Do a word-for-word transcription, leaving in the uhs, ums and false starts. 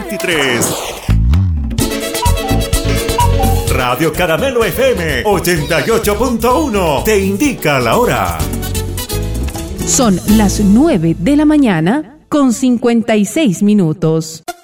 veintitrés. Radio Caramelo F M ochenta y ocho punto uno te indica la hora. Son las nueve de la mañana con cincuenta y seis minutos.